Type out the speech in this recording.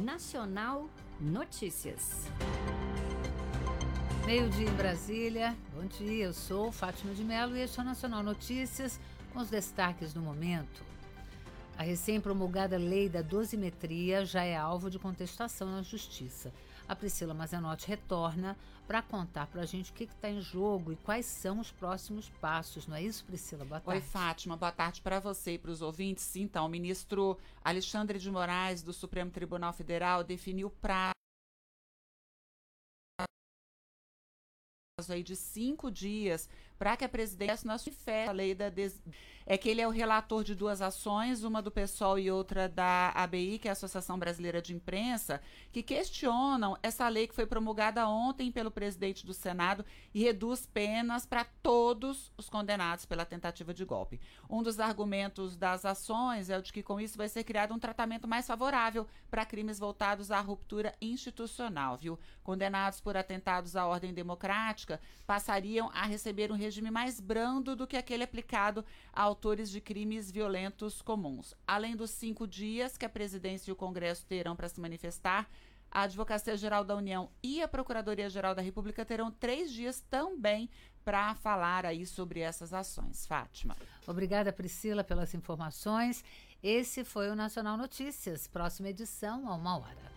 Nacional Notícias. Meio-dia em Brasília. Bom dia, eu sou Fátima de Mello e este é o Nacional Notícias com os destaques do momento. A recém-promulgada lei da dosimetria já é alvo de contestação na Justiça. A Priscila Mazenotti retorna para contar para a gente o que está em jogo e quais são os próximos passos. Não é isso, Priscila? Boa tarde. Oi, Fátima. Boa tarde para você e para os ouvintes. Então, o ministro Alexandre de Moraes, do Supremo Tribunal Federal, definiu prazo aí de 5 dias para que a presidência não fere a lei da é que ele é o relator de 2 ações, uma do PSOL e outra da ABI, que é a Associação Brasileira de Imprensa, que questionam essa lei que foi promulgada ontem pelo presidente do Senado e reduz penas para todos os condenados pela tentativa de golpe. Um dos argumentos das ações é o de que com isso vai ser criado um tratamento mais favorável para crimes voltados à ruptura institucional, viu? Condenados por atentados à ordem democrática passariam a receber um regime mais brando do que aquele aplicado a autores de crimes violentos comuns. Além dos 5 dias que a presidência e o Congresso terão para se manifestar, a Advocacia-Geral da União e a Procuradoria-Geral da República terão 3 dias também para falar aí sobre essas ações. Fátima. Obrigada, Priscila, pelas informações. Esse foi o Nacional Notícias. Próxima edição, a 1 hora.